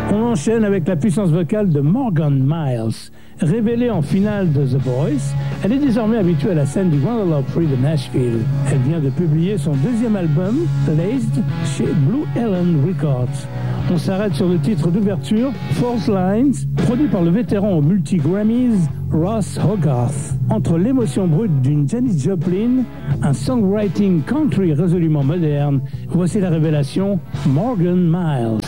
On enchaîne avec la puissance vocale de Morgan Miles. Révélée en finale de The Voice, elle est désormais habituée à la scène du Grand Ole Opry de Nashville. Elle vient de publier son deuxième album, Laced, chez Blue Ellen Records. On s'arrête sur le titre d'ouverture, False Lines, produit par le vétéran aux multi-Grammys, Ross Hogarth. Entre l'émotion brute d'une Janis Joplin, un songwriting country résolument moderne, voici la révélation Morgan Miles.